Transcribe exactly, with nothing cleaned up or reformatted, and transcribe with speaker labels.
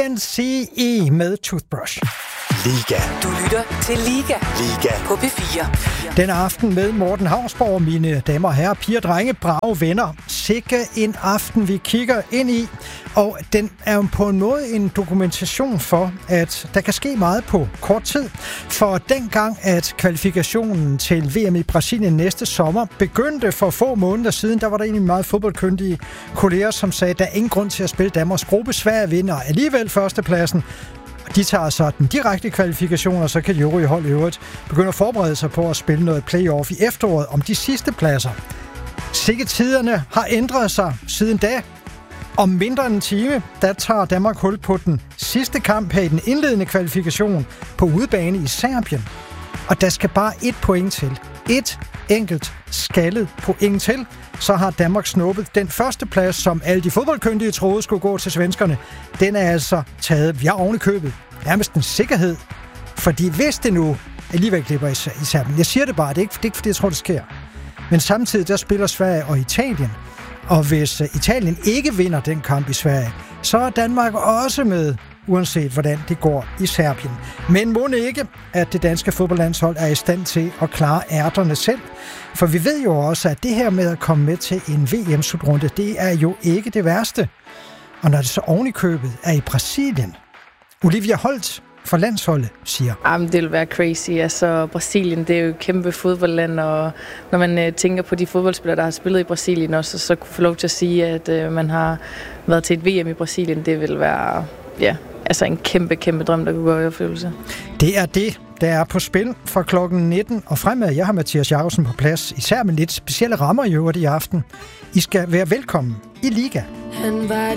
Speaker 1: N C E med Toothbrush.
Speaker 2: Liga.
Speaker 3: Du lytter til Liga.
Speaker 2: Liga.
Speaker 3: På P fire.
Speaker 1: Den aften med Morten Hausborg, mine damer og herrer, piger, drenge, brave venner. Sikke en aften, vi kigger ind i. Og den er jo på en måde en dokumentation for, at der kan ske meget på kort tid. For dengang, at kvalifikationen til V M i Brasilien næste sommer begyndte for få måneder siden, der var der egentlig meget fodboldkyndige kolleger, som sagde, at der er ingen grund til at spille Danmarks gruppe. Sverige vinder alligevel førstepladsen. De tager så den direkte kvalifikation, og så kan de øvrige hold i øvrigt begynde at forberede sig på at spille noget playoff i efteråret om de sidste pladser. Sikke tiderne har ændret sig siden da. Om mindre end en time, der tager Danmark hul på den sidste kamp her i den indledende kvalifikation på udebane i Serbien. Og der skal bare et point til. Et enkelt skaldet point til, så har Danmark snuppet den første plads, som alle de fodboldkyndige troede skulle gå til svenskerne. Den er altså taget, vi har oven i købet, nærmest en sikkerhed. Fordi hvis det nu alligevel klipper i Serbien, jeg siger det bare, det er ikke, det er ikke fordi jeg tror, det sker. Men samtidig der spiller Sverige og Italien. Og hvis Italien ikke vinder den kamp i Sverige, så er Danmark også med, uanset hvordan det går i Serbien. Men må ikke, at det danske fodboldlandshold er i stand til at klare ærterne selv. For vi ved jo også, at det her med at komme med til en V M-slutrunde, det er jo ikke det værste. Og når det så oven i købet er i Brasilien, Olivia Holt for landsholdet siger.
Speaker 4: Jamen, det vil være crazy. Altså, Brasilien, det er jo et kæmpe fodboldland, og når man øh, tænker på de fodboldspillere, der har spillet i Brasilien også, så kunne få lov til at sige, at øh, man har været til et V M i Brasilien, det vil være ja, altså en kæmpe, kæmpe drøm, der kunne gå i opfyldelse.
Speaker 1: Det er det, der er på spil fra klokken nitten og fremad. Jeg har Mathias Jacobsen på plads, især med lidt specielle rammer i øvrigt i aften. I skal være velkommen i Liga.